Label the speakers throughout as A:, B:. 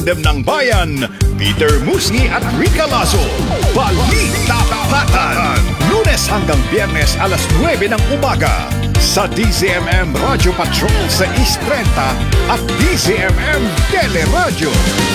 A: ng Bayan, Peter Musni at Rica Lazo. Balita Tapatan, Lunes hanggang Biyernes alas 9 ng umaga sa DZMM Radio Patrol sa East 30 at DZMM Teleradyo.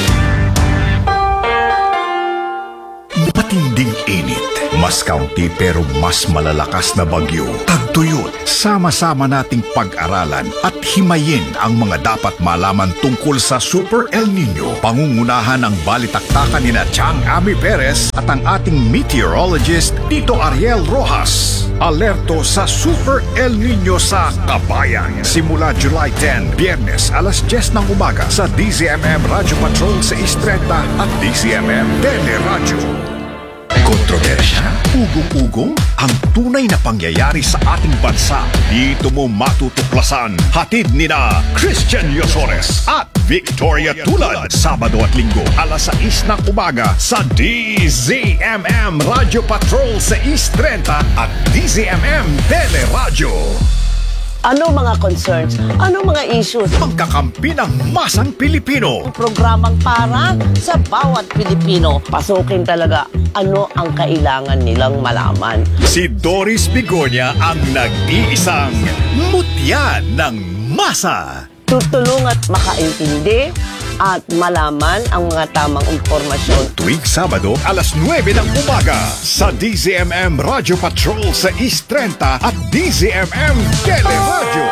A: Matinding init, mas kaunti pero mas malalakas na bagyo. Tagtuyot, sama-sama nating pag-aralan at himayin ang mga dapat malaman tungkol sa Super El Nino. Pangungunahan ng balitaktakan ni Chang Ami Perez at ang ating meteorologist Tito Ariel Rojas. Alerto sa Super El Nino sa Kabayan. Simula July 10, Biyernes alas 10 ng umaga sa DZMM Radio Patrol sa East 30 at DZMM Teleradyo. Kontrobersya, ugong-ugong, ang tunay na pangyayari sa ating bansa. Dito mo matutuklasan. Hatid ni na Christian Yosores at Victoria Tulad. Sabado at Linggo, alas 6 ng umaga sa DZMM Radio Patrol sa East 30 at DZMM Teleradyo.
B: Ano mga concerns? Ano mga issues?
A: Pagkakampi ng masang Pilipino.
B: Programang para sa bawat Pilipino. Pasukin talaga ano ang kailangan nilang malaman.
A: Si Doris Bigonia ang nag-iisang mutya ng masa.
B: Tutulong at makaintindi at malaman ang mga tamang impormasyon.
A: Tuwing Sabado, alas 9 ng umaga sa DZMM Radio Patrol sa East 30 at DZMM Teleradyo.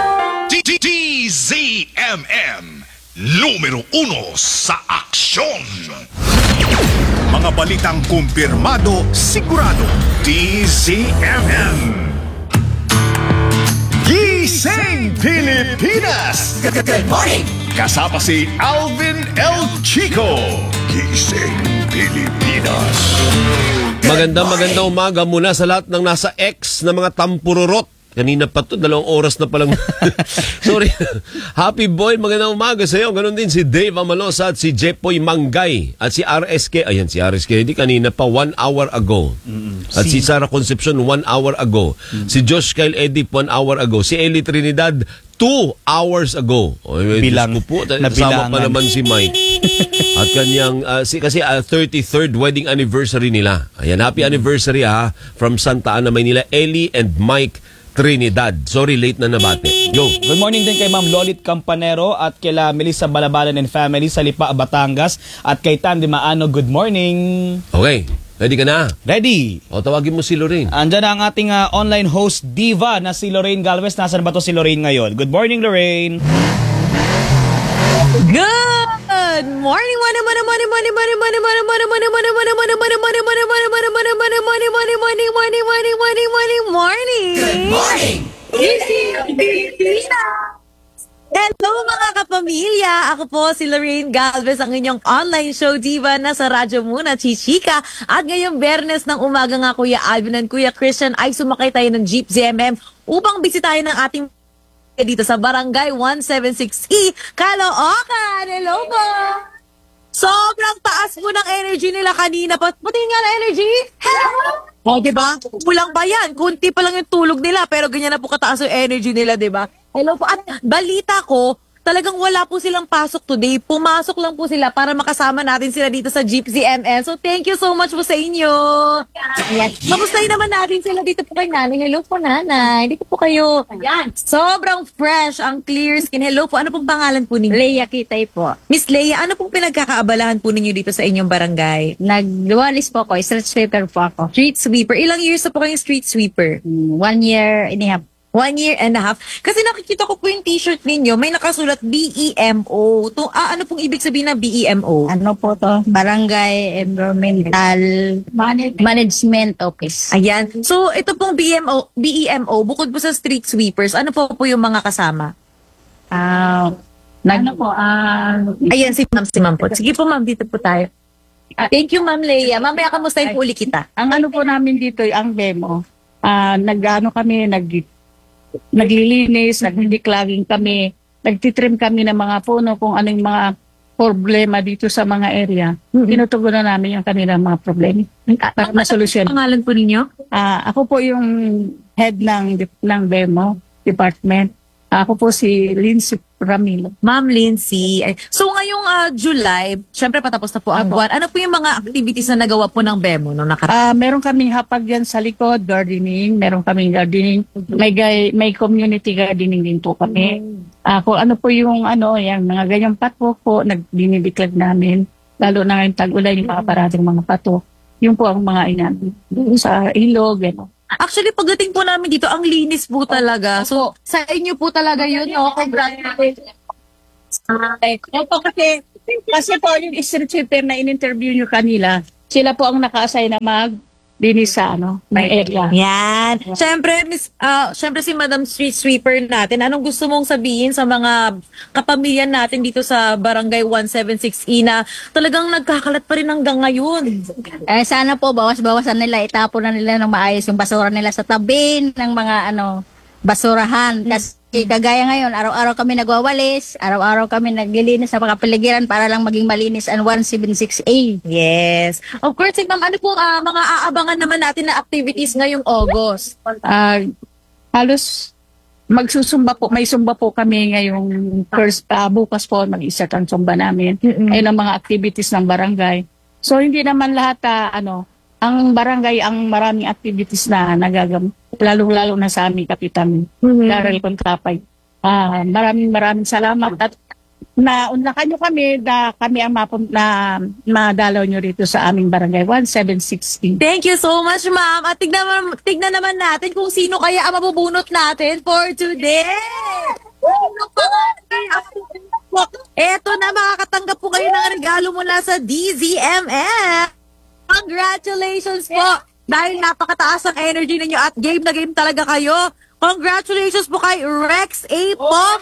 A: DZMM, numero 1 sa aksyon. Mga balitang kumpirmado, sigurado. DZMM. Gising Pilipinas!
C: Good morning!
A: Kasama si Alvin El Chico. Gising Pilipinas.
D: Magandang umaga muna sa lahat ng nasa X na mga tampururot. Kanina pa to, 2 oras na palang. Sorry. Happy Boy, magandang umaga sa iyo. Ganon din si Dave Amalosa at si Jepoy Mangay. At si RSK, ayan si RSK, di kanina pa 1 hour ago. At si Sarah Concepcion 1 hour ago. Si Josh Kyle Edip 1 hour ago. Si Eli Trinidad 2 hours ago.
E: Bilang,
D: Diyos ko po, kasama pa naman si Mike. At kanyang, kasi 33rd wedding anniversary nila. Ayan, happy anniversary from Santa Ana, Maynila. Eli and Mike Trinidad. Sorry, late na nabate. Go.
E: Good morning din kay Ma'am Lolit Campanero at kay Melissa Balabalan and family sa Lipa, Batangas. At kay Tandy Maano, good morning.
D: Okay. Ready ka na?
E: Ready.
D: O, tawagin mo si Lorraine.
E: Andyan ang ating online host diva na si Lorraine Galvez. Nasaan ba to si Lorraine ngayon? Good morning, Lorraine.
F: Good morning, morning.
C: Good morning!
F: Hello mga kapamilya! Ako po si Lorraine Galvez, ang inyong online show diva na sa Radyo Muna, Chichika. At ngayong Biyernes ng umaga nga, Kuya Alvin and Kuya Christian, ay sumakay tayo ng Jeep ZMM upang bisitahin ng ating dito sa Barangay 176E, Caloocan. Hello po! Sobrang taas po ng energy nila kanina pa. Buti nga na energy. Hello! O, diba? Kulang ba yan? Kunti pa lang yung tulog nila, pero ganyan na po kataas yung energy nila, diba? Hello po. At balita ko, talagang wala po silang pasok today. Pumasok lang po sila para makasama natin sila dito sa Jeep ZMN. So, thank you so much po sa inyo. Ayan. Kamustahin naman natin sila dito po kay nanay. Hello po, nanay. Dito po kayo. Ayan. Sobrang fresh, ang clear skin. Hello po. Ano pong pangalan po ninyo?
G: Leia Kitay po.
F: Miss Leia, ano pong pinagkakaabalahan po ninyo dito sa inyong barangay?
G: Nagwalis po ako. Street sweeper po ako.
F: Street sweeper. Ilang years na po kayong street sweeper?
G: 1 year and a half.
F: 1 year and a half. Kasi nakikita ko po yung t-shirt ninyo, may nakasulat BEMO. Ano pong ibig sabihin ng BEMO?
G: Ano po to? Barangay Environmental Management Office.
F: Ayan. So, ito pong BEMO, bukod po sa street sweepers, ano po yung mga kasama? Ayan, si ma'am po. Sige po, ma'am, dito po tayo. Thank you, Ma'am Leia. Mamaya kamustahin po ulit kita.
G: Ang ano po namin dito, ang demo, naglilinis, nagdi-declogging kami, nagtitrim kami ng mga puno kung anong mga problema dito sa mga area. Tinutugunan namin yung kanilang mga problema para masolusyon.
F: Ano pangalan po ninyo?
G: Ako po yung head ng demo department. Ako po si Lindsay Ramilo.
F: Ma'am Lindsay. So ngayong July, syempre patapos na po ang buwan. Ano po yung mga activities na nagawa po ng BEMO nung nakaraan?
G: Meron kaming hapag yan sa likod, gardening. Meron kaming gardening. May community gardening din po kami. Kung ano po yung yung mga ganyang pato po, dinidiklag namin. Lalo na ngayong tag-ulan, yung mga parating mga pato. Yun po ang mga sa ilog, gano'n.
F: Actually, pagdating po namin dito, ang linis po talaga. So, sa inyo po talaga yun, no? Congratulations.
G: Opo, kasi po yung street sweeper na in-interview nyo kanila, sila po ang naka-assign na mag-linis sa may area.
F: Yan. Syempre si Madam Street Sweeper natin, anong gusto mong sabihin sa mga kapamilya natin dito sa Barangay 176E na talagang nagkakalat pa rin hanggang ngayon?
C: Sana po bawas-bawasan nila, itapon na nila ng maayos yung basura nila sa tabi ng mga basurahan. Kasi kagaya ngayon, araw-araw kami nagwawalis, araw-araw kami naglilinis sa mga paligiran para lang maging malinis ang 176A.
F: Yes. Of course, ma'am, ano po mga aabangan naman natin na activities ngayong August?
G: Halos may sumba po kami ngayong bukas po mag-isa ang sumba namin. Ayun ang mga activities ng barangay. So hindi naman lahat ang barangay ang maraming activities na nagagamit, lalong-lalo na sa aming kapitan, Daryl Contrapay. Maraming salamat at naunlakan nyo kami na kami ang madalaw nyo rito sa aming barangay 176.
F: Thank you so much, ma'am. At tignan naman natin kung sino kaya ang mabubunot natin for today. Eto na, makakatanggap po kayo ng regalo mula sa DZMM. Congratulations po! Dahil napakataas ang energy ninyo at game na game talaga kayo. Congratulations po kay Rex A. Pop!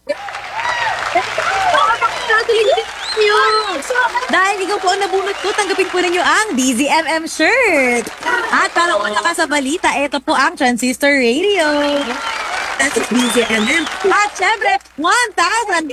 F: Dahil ikaw po ang nabunot ko, tanggapin po ninyo ang DZMM shirt. At para una ka sa balita, ito po ang Transistor Radio. That's DZMM. At syempre, 1,500!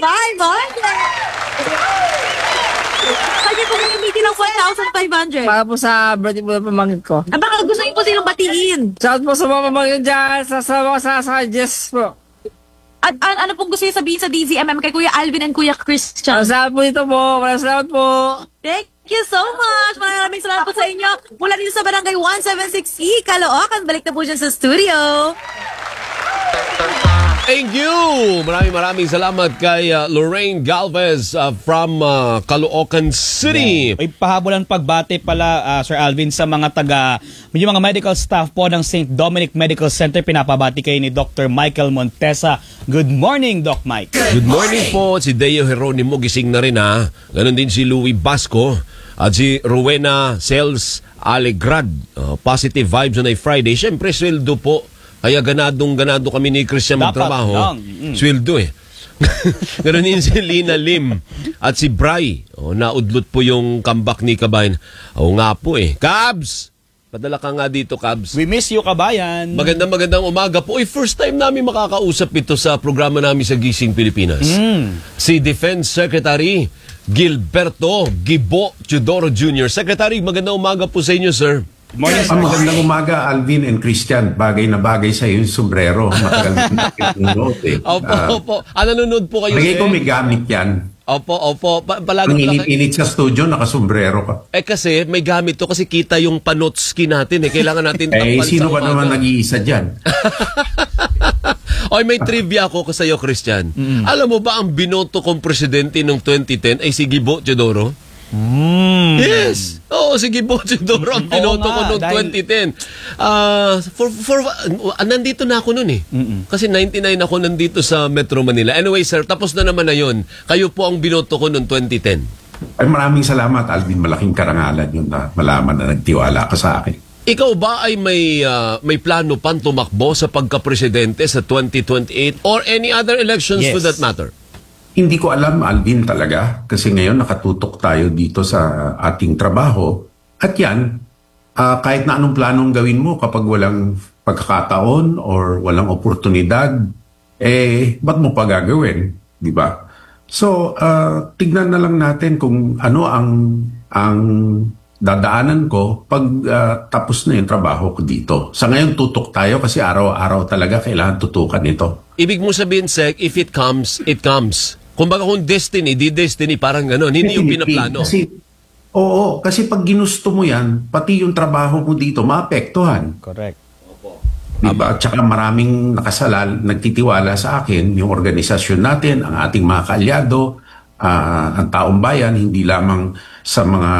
F: Kaya po gamitin ng 1,500.
H: Para po sa birthday po ng pamangkin ko.
F: Baka gusto niyo po silang batiin.
H: Shout po sa mga pamangkin dyan, sa Jess po.
F: At ano pong gusto niyo sabihin sa DZMM kay Kuya Alvin and Kuya Christian?
H: Salamat po dito po. Maraming salamat po.
F: Thank you so much. Maraming salamat po sa inyo. Mula dito sa Barangay 176E, Caloocan. Balik na po dyan sa studio.
D: Thank you! Maraming salamat kay Lorraine Galvez from Caloocan City.
E: May pahabolan pagbati pala, Sir Alvin, sa mga yung mga medical staff po ng St. Dominic Medical Center. Pinapabati kayo ni Dr. Michael Montesa. Good morning, Doc Mike.
D: Good morning po. Si Deo Jeronimo gising na rin ha. Ganon din si Louie Basco at si Rowena Sales Alegrad. Positive vibes on a Friday. Siyempre, sweldo po. Kaya ganado kami ni Christian magtrabaho. Sweldo eh. Ganon din si Lina Lim at si Bray. Naudlot po yung comeback ni Kabayan. Nga po eh. Cabs! Padala ka nga dito, Cabs.
E: We miss you, kabayan.
D: Magandang umaga po. First time namin makakausap ito sa programa namin sa Gising Pilipinas. Si Defense Secretary Gilberto Gibo Teodoro Jr. Secretary, magandang umaga po sa inyo, sir.
E: Morning, sir.
I: Magandang umaga, Alvin and Christian. Bagay na bagay sa iyo yung sombrero. Matagal na nanonood eh.
D: Opo. Nanonood po kayo,
I: Lagay
D: sir?
I: ko may gamit yan.
D: Opo. Palagi
I: Ang init-init sa studio, nakasombrero ka.
D: kasi may gamit to kasi kita yung panotski natin eh. Kailangan natin
I: Sino ba naman nag-iisa dyan?
D: Oy, may trivia ako sa iyo, Christian. Alam mo ba ang binoto kong presidente noong 2010 ay si Gibo Teodoro? Yes. Oo, si Gibo Teodoro ang binoto ko noong 2010. Nandito na ako noon eh. Kasi 99 ako nandito sa Metro Manila. Anyway, sir, tapos na naman na yun. Kayo po ang binoto ko noong 2010.
I: Ay, maraming salamat, Alvin. Malaking karangalan yun na malaman na nagtiwala ka sa akin.
D: Ikaw ba ay may plano pang tumakbo sa pagka-presidente sa 2028 or any other elections for that matter?
I: Hindi ko alam, Alvin, talaga. Kasi ngayon nakatutok tayo dito sa ating trabaho. At yan, kahit na anong planong gawin mo kapag walang pagkakataon or walang oportunidad, ba't mo pa gagawin? Di ba? So, tignan na lang natin kung ano ang dadaanan ko pag tapos na yung trabaho ko dito. Sa ngayon, tutok tayo kasi araw-araw talaga kailangan tutukan ito.
D: Ibig mo sabihin, Sec, if it comes, it comes. Kumbaga kung destiny, di destiny, parang gano'n. Hindi yung pinaplano.
I: Kasi pag ginusto mo yan, pati yung trabaho mo dito, maapektuhan.
E: Correct.
I: Diba? At saka maraming nagtitiwala sa akin, yung organisasyon natin, ang ating mga kaalyado, ang taong bayan, hindi lamang sa mga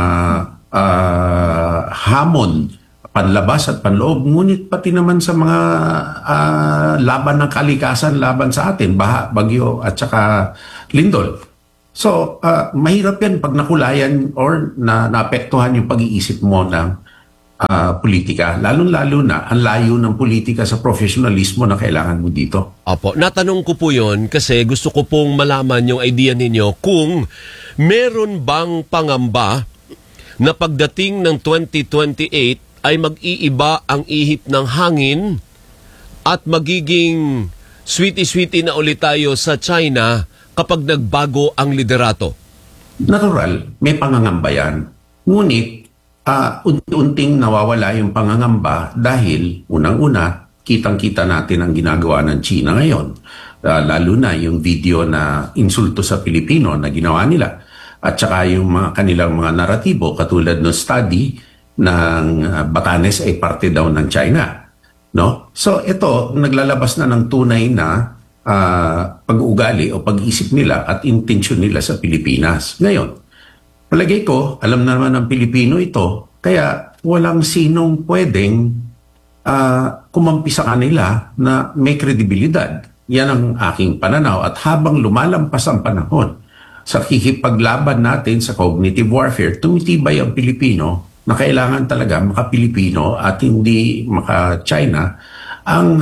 I: hamon, panlabas at panloob, ngunit pati naman sa mga laban ng kalikasan, laban sa atin, baha, bagyo at saka lindol. So, mahirap yan pag nakulayan or naapektuhan yung pag-iisip mo ng politika. Lalong-lalo na ang layo ng politika sa professionalismo na kailangan mo dito.
D: Opo, natanong ko po yon kasi gusto ko pong malaman yung idea ninyo kung meron bang pangamba na pagdating ng 2028 ay mag-iiba ang ihip ng hangin at magiging sweetie-sweetie na ulit tayo sa China kapag nagbago ang liderato.
I: Natural, may pangangamba yan. Ngunit, unti-unting nawawala yung pangangamba dahil unang-una, kitang-kita natin ang ginagawa ng China ngayon. Lalo na yung video na insulto sa Pilipino na ginawa nila. At saka yung kanilang mga naratibo katulad ng study ng Batanes ay parte daw ng China. No? So ito, naglalabas na ng tunay na pag-uugali o pag-isip nila at intensyon nila sa Pilipinas. Ngayon, palagay ko, alam na naman ng Pilipino ito, kaya walang sinong pwedeng kumampi sa kanila na may kredibilidad. Yan ang aking pananaw. At habang lumalampas ang panahon, sa kikipaglaban natin sa cognitive warfare, tumitibay ang Pilipino na kailangan talaga maka-Pilipino at hindi maka-China ang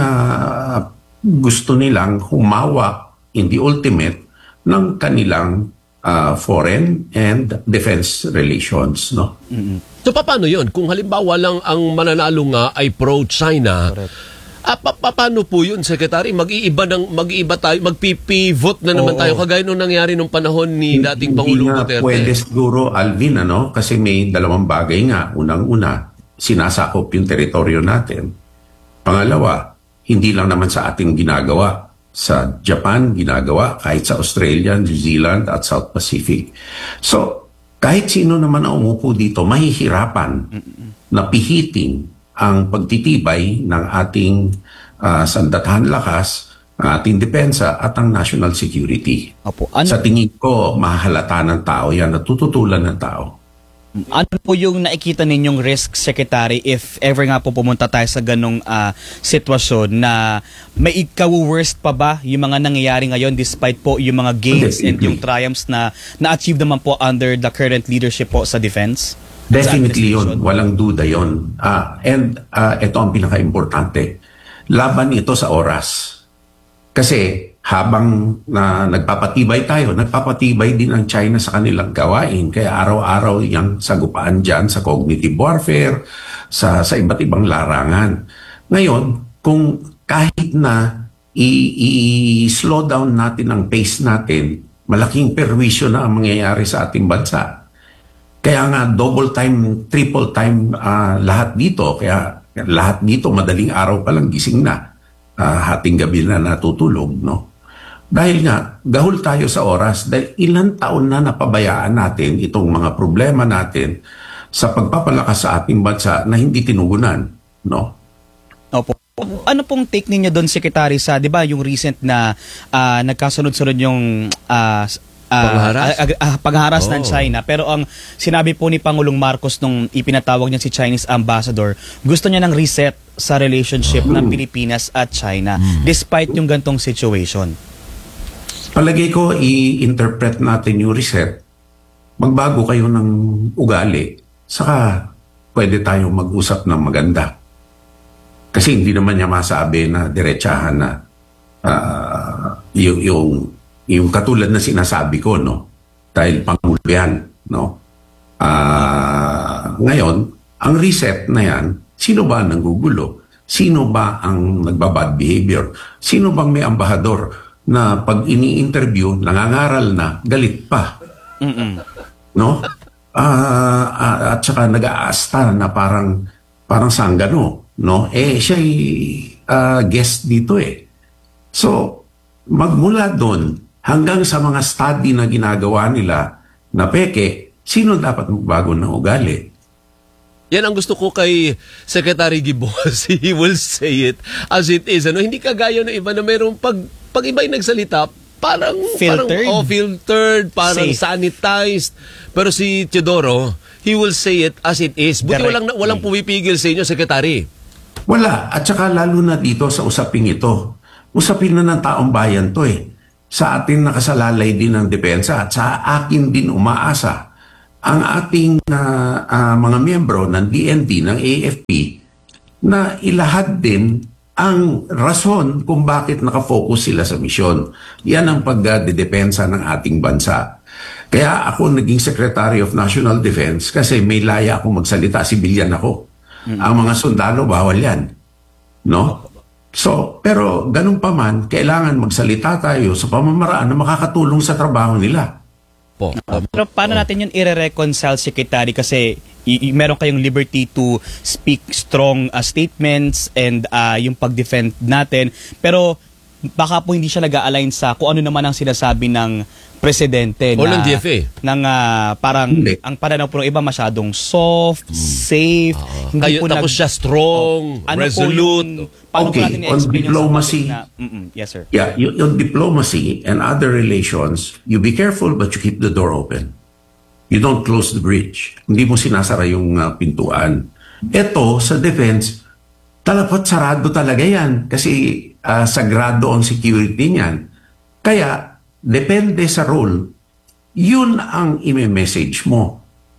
I: gusto nilang humawak in the ultimate ng kanilang foreign and defense relations, no?
D: So paano yun? Kung halimbawa lang ang mananalo nga ay pro-China, paano po yun, Secretary? Mag-iiba tayo, magpipivot na naman tayo kagaya nung nangyari nung panahon ni dating Pangulong Duterte.
I: Pwede siguro, Alvin, kasi may dalawang bagay nga. Unang-una, sinasakop yung teritoryo natin. Pangalawa, hindi lang naman sa ating ginagawa. Sa Japan, ginagawa, kahit sa Australia, New Zealand, at South Pacific. So, kahit sino naman ang umupo dito, mahihirapan na pihitin ang pagtitibay ng ating sandatahan lakas, ang ating depensa, at ang national security.
E: Opo.
I: Sa tingin ko, mahalata ng tao yan, natututulan ng tao.
E: Ano po yung nakikita ninyong risk, Secretary, if ever nga po pumunta tayo sa ganong sitwasyon na may ikaw-worst pa ba yung mga nangyayari ngayon despite po yung mga gains and yung triumphs na na-achieve naman po under the current leadership po sa defense?
I: Definitely yun. Walang duda yun. And ito ang pinaka-importante. Laban ito sa oras. Kasi habang nagpapatibay tayo, nagpapatibay din ang China sa kanilang gawain. Kaya araw-araw yung sagupaan dyan sa cognitive warfare, sa iba't ibang larangan. Ngayon, kung kahit na i-slow down natin ang pace natin, malaking perwisyo na ang mangyayari sa ating bansa. Kaya nga double time, triple time lahat dito. Kaya lahat dito madaling araw pa lang gising na. Hating gabi na natutulog, no? Dahil nga, gahol tayo sa oras dahil ilang taon na napabayaan natin itong mga problema natin sa pagpapalakas sa ating bansa na hindi tinugunan, no?
E: Opo. Ano pong take ninyo doon, Secretary, sa, di ba, yung recent na nagkasunod-sunod yung pagharas ng China. Pero ang sinabi po ni Pangulong Marcos nung ipinatawag niya si Chinese ambassador, gusto niya ng reset sa relationship ng Pilipinas at China despite yung gantong situation.
I: Palagay ko, i-interpret natin yung reset. Magbago kayo ng ugali, saka pwede tayong mag-usap ng maganda. Kasi hindi naman niya masabi na diretsahan na yung katulad na sinasabi ko, no? Dahil Pangulo yan, no? Ngayon, ang reset na yan, sino ba ang nanggugulo? Sino ba ang nagbabad behavior? Sino bang may ambahador na pag ini-interview, nangangaral na, galit pa? No? At at saka nag-aasta na parang sanggano, no? Siya'y guest dito eh. So, magmula doon hanggang sa mga study na ginagawa nila na peke, sino dapat magbago ng ugali?
D: Yan ang gusto ko kay Secretary Gibos. He will say it as it is. Hindi kagaya ng iba na mayroong pag iba'y nagsalita, parang filtered, parang
E: safe,
D: sanitized. Pero si Teodoro, he will say it as it is. Buti walang pumipigil sa inyo, Secretary.
I: Wala. At saka lalo na dito sa usaping ito. Usapin na ng taong bayan to eh. Sa atin nakasalalay din ng depensa at sa akin din umaasa ang ating mga miyembro ng DND, ng AFP, na ilahad din ang rason kung bakit nakafocus sila sa misyon. Yan ang pagdedepensa ng ating bansa. Kaya ako naging Secretary of National Defense kasi may laya akong magsalita, sibilyan ako. Ang mga sundalo, bawal yan. No? So, pero ganun pa man, kailangan magsalita tayo sa pamamaraan na makakatulong sa trabaho nila.
E: Pero paano natin yun i-reconcile, Secretary? Kasi meron kayong liberty to speak strong statements and yung pag-defend natin. Pero baka po hindi siya nag-a-align sa kung ano naman ang sinasabi ng presidente
D: o ng DFA.
E: Parang ang pananaw po ng iba masyadong soft, safe. Hindi po
D: tapos siya strong, resolute.
E: Paano po natin
I: on diplomacy.
E: Yes, sir.
I: Yeah, on diplomacy and other relations, you be careful but you keep the door open. You don't close the bridge. Hindi mo sinasara yung pintuan. Ito, sa defense, talapat sarado talaga yan kasi sagrado ang security niyan. Kaya, depende sa role, yun ang ime-message mo.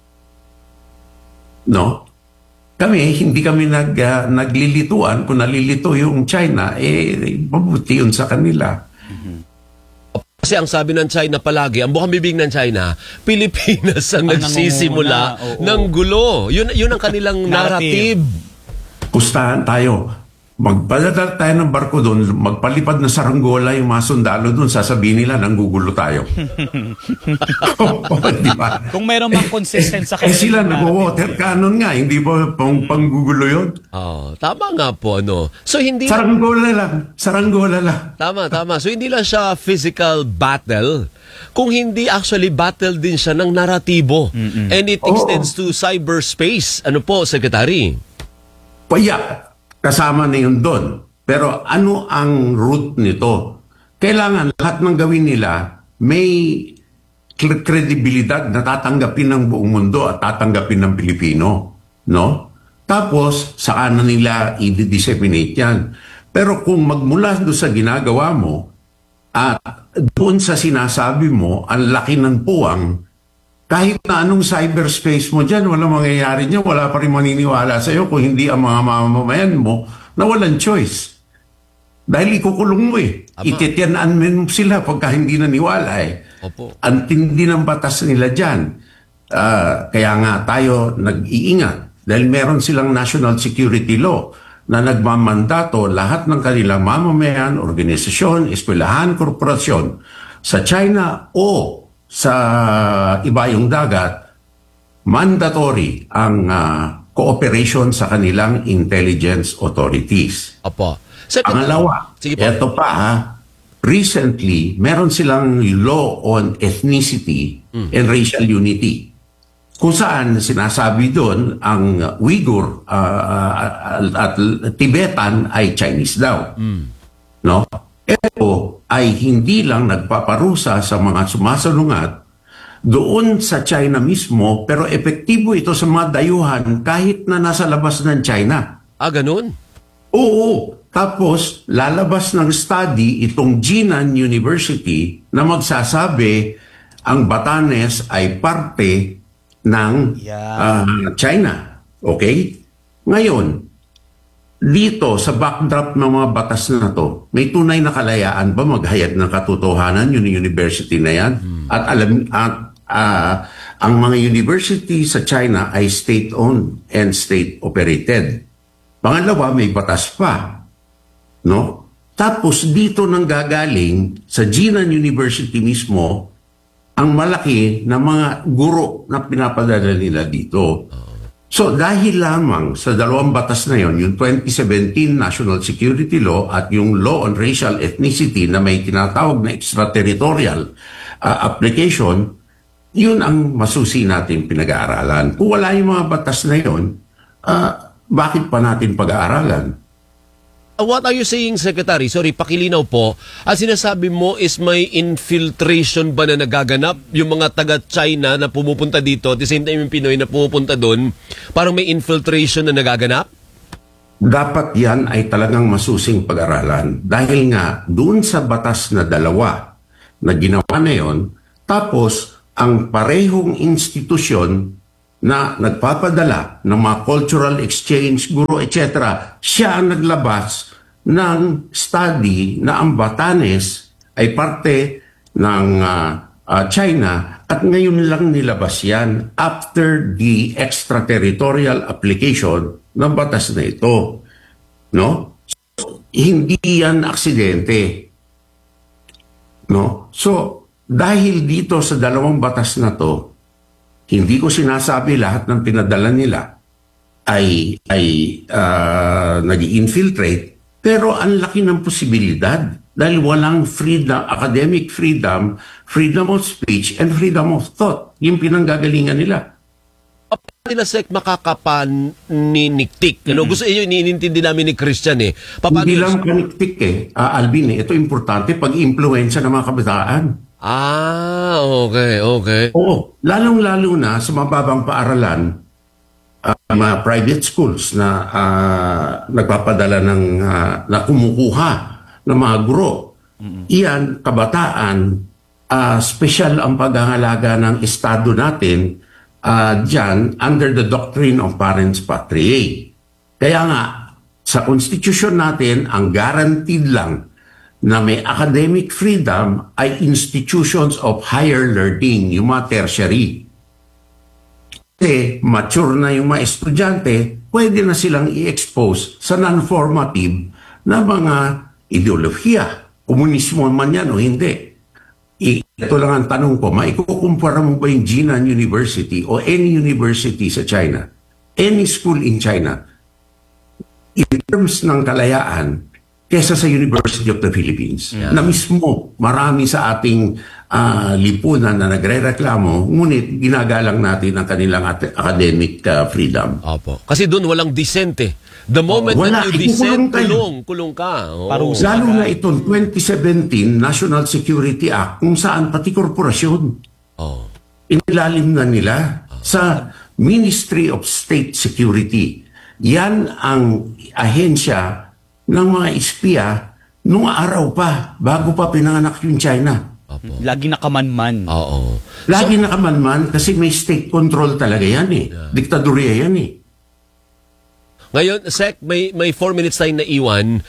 I: No? Hindi kami naglilituan. Kung nalilito yung China, mabuti yun sa kanila.
D: Kasi ang sabi ng China palagi, ang bukang bibig ng China, Pilipinas ang nagsisimula ng gulo. Yun ang kanilang narrative.
I: Pustahan tayo. Magpadadala tayo ng barko doon, magpalipad na saranggola yung mga sundalo doon, sasabihin nila, nanggugulo tayo. Diba?
E: Kung mayroon bang consistent sa kanila.
I: Sila nag-water cannon nga, hindi ba panggugulo yun?
D: Tama nga po, So hindi...
I: Saranggola lang.
D: Tama. So hindi lang siya physical battle, kung hindi actually battle din siya ng naratibo. And it extends to cyberspace. Ano po, Secretary?
I: Kasama na yun doon. Pero ano ang root nito? Kailangan lahat ng gawin nila may kredibilidad na tatanggapin ng buong mundo at tatanggapin ng Pilipino. No? Tapos, saan na nila i-disseminate yan. Pero kung magmula doon sa ginagawa mo at doon sa sinasabi mo, ang laki ng puwang, kahit na anong cyberspace mo dyan, walang mangyayari dyan, wala pa rin maniniwala sa'yo kung hindi ang mga mamamayan mo na walang choice. Dahil ikukulong mo Ititiyanan mo sila pagka hindi naniwala
D: Opo.
I: Ang tindi ng batas nila dyan. Kaya nga tayo nag-iingat dahil meron silang national security law na nagmamandato lahat ng kanilang mamamayan, organisasyon, eskwelahan, korporasyon sa China o sa ibayong dagat, mandatory ang cooperation sa kanilang intelligence authorities.
D: Apo.
I: Pangalawa, ito pa recently, meron silang law on ethnicity and racial unity. Kung saan sinasabi doon ang Uyghur at Tibetan ay Chinese daw. No? Ito ay hindi lang nagpaparusa sa mga sumasalungat doon sa China mismo, pero epektibo ito sa mga dayuhan kahit na nasa labas ng China.
D: Ganun?
I: Oo. Tapos, lalabas ng study itong Jinan University na magsasabi ang Batanes ay parte ng China. Okay? Ngayon, dito sa backdrop ng mga batas na to, may tunay na kalayaan ba maghayag ng katotohanan yung university na yan? At ang mga university sa China ay state-owned and state-operated. Pangalawa, may batas pa. No? Tapos dito nang gagaling sa Jinan University mismo ang malaki na mga guro na pinapadala nila dito. So dahil lamang sa dalawang batas na yon, yung 2017 National Security Law at yung Law on Racial Ethnicity na may tinatawag na extraterritorial application, yun ang masusi natin pinag-aaralan. Kung wala yung mga batas na yon, bakit pa natin pag-aaralan?
D: What are you saying, Secretary? Sorry, pakilinaw po. Ang sinasabi mo is may infiltration ba na nagaganap? Yung mga taga-China na pumupunta dito, at the same time yung Pinoy na pumupunta doon, parang may infiltration na nagaganap?
I: Dapat yan ay talagang masusing pag-aralan. Dahil nga, doon sa batas na dalawa na ginawa na yon, tapos ang parehong institusyon na nagpapadala ng mga cultural exchange, guro, etc., siya ang naglabas ng study na ang Batanes ay parte ng China at ngayon lang nilabas yan after the extraterritorial application ng batas na ito. No? So, hindi yan aksidente. No? So, dahil dito sa dalawang batas na to, hindi ko sinasabi lahat ng pinadala nila ay nag-infiltrate, pero ang laki ng posibilidad dahil walang freedom, academic freedom, freedom of speech, and freedom of thought. Yung pinanggagalingan nila.
D: Paano nila, Sek, makakapaniniktik? Gusto iyo, iniintindi namin ni Christian eh.
I: Hindi lang paniktik Alvin, ito importante pag-impluensya ng mga kabataan.
D: Okay.
I: Oo, lalong-lalo na sa mababang paaralan, mga private schools na nagpapadala na kumukuha ng mga guro. Iyan, kabataan, special ang paghahalaga ng Estado natin dyan under the doctrine of parens patriae. Kaya nga, sa Constitution natin, ang guaranteed lang na may academic freedom ay institutions of higher learning, yung mga tertiary. Kasi mature na yung mga estudyante, pwede na silang i-expose sa non-formative na mga ideolohiya. Komunismo man yan o hindi. Ito lang ang tanong ko, maikukumpara mo ba yung Jinan University o any university sa China? Any school in China? In terms ng kalayaan, kesa sa University of the Philippines, na mismo marami sa ating lipunan na nagre-reklamo, ngunit ginagalang natin ang kanilang academic freedom.
D: Opo. Kasi doon walang dissent eh. The moment that you dissent, kulong ka.
I: Lalo na itong 2017 National Security Act kung saan pati korporasyon. Inilalim na nila sa Ministry of State Security. Yan ang ahensya ng mga espiya nung araw pa, bago pa pinanganak yung China.
E: Lagi nakamanman.
I: Lagi nakamanman kasi may state control talaga yan eh. Diktadorya yan eh.
D: Ngayon, Sec, may 4 minutes tayo na iwan.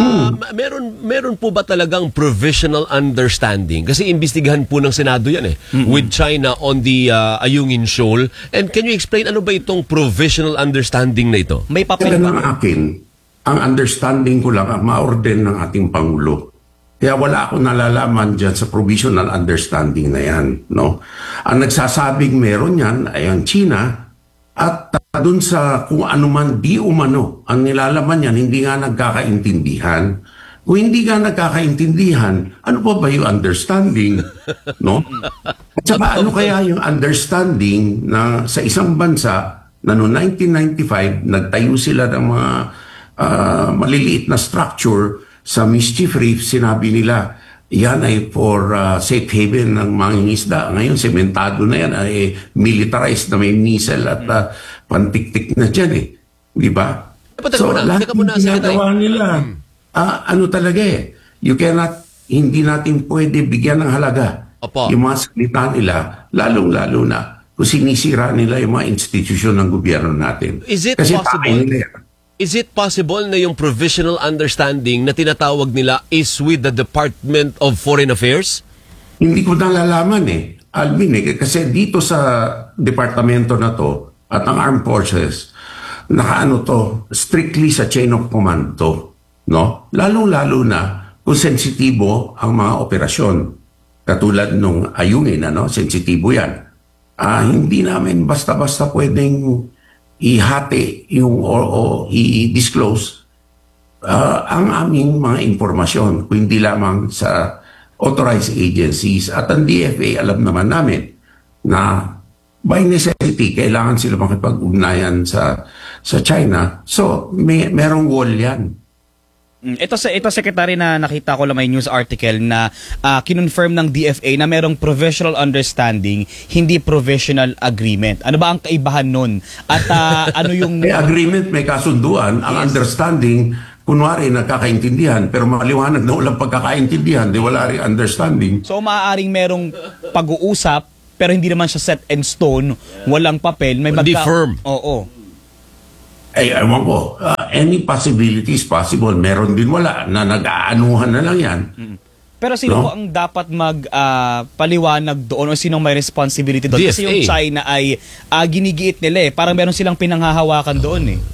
D: Meron po ba talagang provisional understanding? Kasi imbestigahan po ng Senado yan eh. With China on the Ayungin Shoal. And can you explain ano ba itong provisional understanding na ito?
E: May papel
I: ng akin, ang understanding ko lang ang ma-orden ng ating Pangulo. Kaya wala akong nalalaman dyan sa provisional understanding na yan. No? Ang nagsasabing meron yan ay ang China at dun sa kung ano man di umano, ang nilalaman yan, hindi nga nagkakaintindihan. Kung hindi nga nagkakaintindihan, ano pa ba yung understanding? No? At saka ano kaya yung understanding na sa isang bansa na noong 1995, nagtayo sila ng mga maliliit na structure sa Mischief Reef, sinabi nila, yan ay for safe haven ng mangingisda. Ngayon, sementado na yan, ay militarized na may missile at pantiktik na dyan eh. Di ba? So, lahat ng ginagawa nila, ano talaga eh, hindi natin pwede bigyan ng halaga yung mga salita nila, lalong-lalo na kung sinisira nila yung mga institusyon ng gobyerno natin.
D: Is it
I: Kasi
D: possible? Is it possible na yung provisional understanding na tinatawag nila is with the Department of Foreign Affairs?
I: Hindi ko nalalaman eh, Alvin eh, kasi dito sa departamento na to at ang Armed Forces, nakaano to, strictly sa chain of command to, no? Lalong-lalo na kung sensitibo ang mga operasyon. Katulad nung Ayungin, sensitibo yan. Hindi namin basta-basta pwedeng ihati yung o i-disclose ang aming mga impormasyon, kung hindi lamang sa authorized agencies. At ang DFA, alam naman namin na by necessity, kailangan sila makipag-ugnayan sa China. So, merong wall yan.
E: Ito Secretary, na nakita ko lang may news article na kinonfirm ng DFA na merong provisional understanding, hindi provisional agreement. Ano ba ang kaibahan nun? At ano yung...
I: May agreement, may kasunduan. Ang understanding, kunwari nagkakaintindihan, pero maliwanag na walang pagkakaintindihan, di wala rin understanding.
E: So maaaring merong pag-uusap, pero hindi naman siya set in stone, walang papel, may
D: Hindi firm.
E: Oo.
I: Ewan ko, any possibility is possible. Meron din wala na nag-aanuhan na lang yan.
E: Pero sino po ang dapat paliwanag doon, o sinong may responsibility doon? Kasi
D: DFA.
E: yung China ay ginigiit nila eh. Parang meron silang pinanghahawakan doon eh.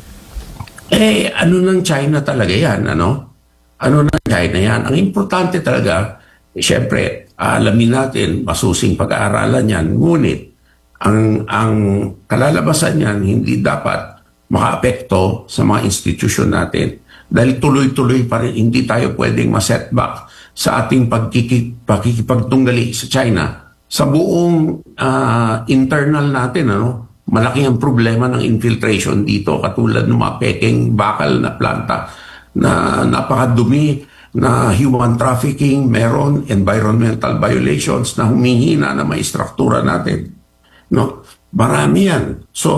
I: Ano ng China talaga yan, ano? Ano ng China yan? Ang importante talaga, syempre, alamin natin, masusing pag-aaralan yan. Ngunit, ang kalalabasan yan, hindi dapat makaapekto sa mga institusyon natin. Dahil tuloy-tuloy pa rin, hindi tayo pwedeng ma-setback sa ating pakikipagtunggali sa China. Sa buong internal natin, malaki ang problema ng infiltration dito, katulad ng mga peking bakal na planta na napakadumi, na human trafficking, meron environmental violations na humihina na may struktura natin. No? Marami yan. So,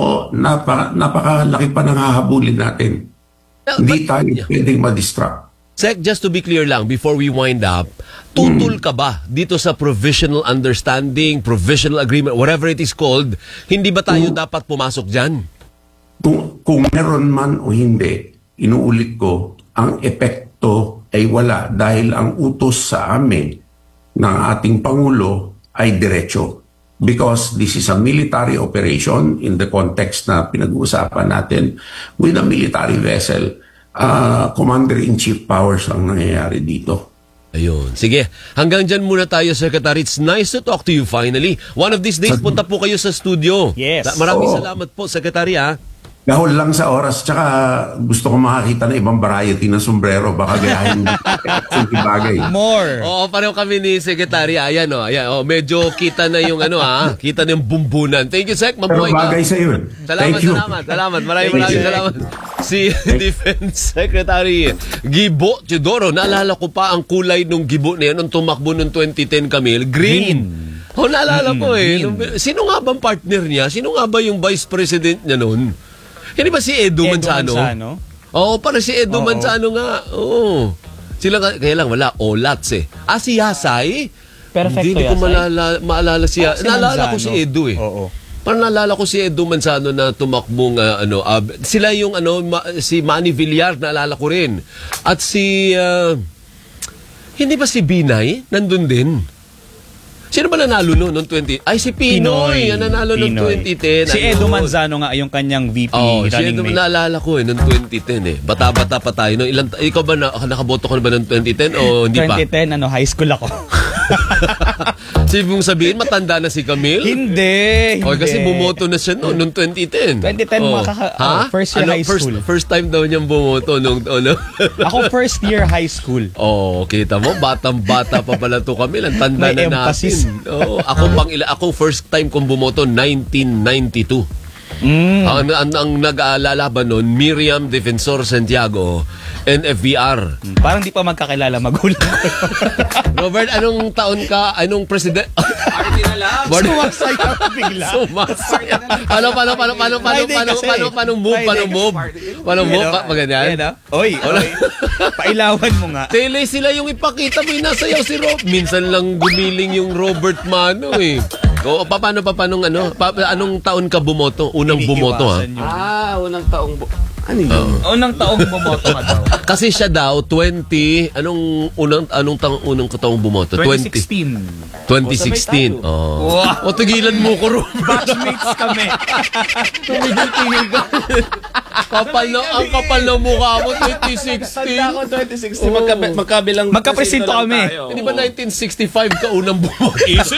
I: napakalaki pa nang hahabulin natin. Hindi tayo pwedeng ma-distract.
D: Sec, just to be clear lang, before we wind up, tutol ka ba dito sa provisional understanding, provisional agreement, whatever it is called, hindi ba tayo dapat pumasok dyan?
I: Kung meron man o hindi, inuulit ko, ang epekto ay wala dahil ang utos sa amin ng ating Pangulo ay diretso. Because this is a military operation in the context na pinag-uusapan natin with a military vessel. Commander-in-chief powers ang nangyayari dito.
D: Ayun. Sige, hanggang dyan muna tayo, Secretary. It's nice to talk to you finally. One of these days, punta po kayo sa studio.
E: Yes.
D: Maraming salamat po, Secretary, ha?
I: Gahol lang sa oras, tsaka gusto ko makakita ng ibang variety ng sombrero. Baka gayahin yung bagay.
E: More.
D: Oo, pareho kami ni Secretary. Ayan, medyo kita na yung kita na yung bumbunan. Thank you, Sec.
I: Pero
D: Mabuhay ka.
I: bagay sa yun.
D: Salamat. Maraming salamat. Si Defense Secretary Gibo Teodoro. Naalala ko pa ang kulay nung gibo na yan nung tumakbo nung 2010 Camille. Green. Naalala ko eh. Sino nga bang partner niya? Sino nga ba yung vice president niya noon? Hindi ba si Edo Manzano? Oo, para si Edo Manzano nga. Oo. Sila kaya lang wala Olats eh. Si Yasay?
E: Perfecto.
D: Hindi ko maalala siya.
E: Si
D: Naalala ko
E: Manzano.
D: si Edo eh.
E: Oo.
D: Parang naalala ko si Edo Manzano na tumakbong sila yung si Manny Villar, naalala ko rin. At si hindi ba si Binay nandun din? Sino ba nanalo noong 20? Ay, si Pinoy. Nanalo noong 2010.
E: Si Edo Manzano nga yung kanyang VP
D: si
E: running
D: Edo,
E: mate.
D: naalala ko noong 2010 eh. Bata-bata pa tayo. Ikaw ba nakaboto ko na ba noong 2010 o hindi pa?
E: 2010, high school ako.
D: Sige mong sabihin, matanda na si Camille?
E: Hindi.
D: Kasi bumoto na siya noong 2010.
E: 2010, first year high school.
D: First time daw niyang bumoto nung
E: Ako first year high school.
D: Kita mo, batang-bata pa pala to Camille. Ang tanda
E: May
D: na
E: emphasis.
D: natin. Ako first time kong bumoto 1992. Ang nag-aalalaban noon, Miriam Defensor Santiago, NFVR.
E: Parang di pa magkakilala magulang ko.
D: Robert, anong taon ka? Anong president?
E: Party na lang. Sumasaya bigla.
D: Sumasaya. Paano move? Maganyan?
E: Oy. Pailawan mo nga.
D: Tele sila yung ipakita mo yung nasayaw si Rob. Minsan lang gumiling yung Robert Mano eh. Paano anong taon ka bumoto? Unang bumoto ha?
H: Unang taong
E: Unang taong bumoto nga daw.
D: Kasi siya daw 20 anong taong bumoto?
E: 2016.
D: 2016. Tigilan mo ko, Rob.
E: Batchmates kami.
D: Tumigil ka. Ang kapal ng mukha mo, 2016.
J: Tanda ko 2016, magkabilang
E: Magkapresinto
J: lang
E: kami.
J: tayo.
D: Hindi ba 1965 ka unang bumok? Easy.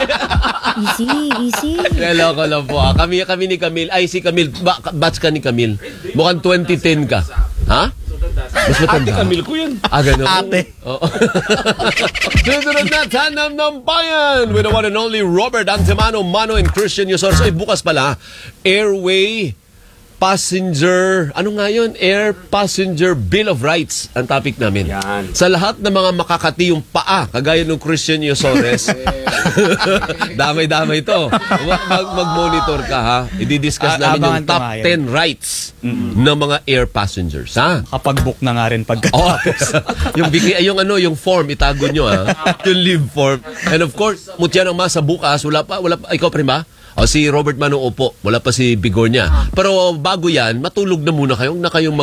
F: Easy.
D: Loko lang po. Kami ni Camille. Ay, si Camille. Batch ka ni Camille. Mukhang 2010 ka. Ha? Mas matanda.
J: Ate Camille ko yun.
D: Ganun.
E: Ate.
D: Oo. Susunod na Tanam ng Bayan with the one and only Robert Antemano, Mano, and Christian Yusor. So, bukas pala, Airway Passenger, ano nga yun? Air Passenger Bill of Rights ang topic namin.
J: Yan.
D: Sa lahat ng mga makakati yung paa, kagaya ng Christian Yusores, damay-damay to. Mag-monitor ka, ha? I-discuss namin yung
E: Abangan ko
D: top
E: nga yan.
D: 10 rights ng mga air passengers, ha?
E: Kapag book na nga rin
D: Oh,
E: pagkatapos.
D: yung form itago nyo, ha. Yung leave form. And of course, mutya ng masa bukas, wala pa ikaw pa rin ba? O si Robert Mano, opo, wala pa si Bigor niya. Pero bago yan, matulog na muna kayong